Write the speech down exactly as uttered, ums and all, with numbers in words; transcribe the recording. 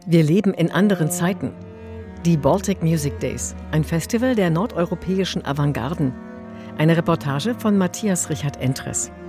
Wir leben in anderen Zeiten. Die Baltic Music Days, ein Festival der nordeuropäischen Avantgarden. Eine Reportage von Matthias Richard Entres.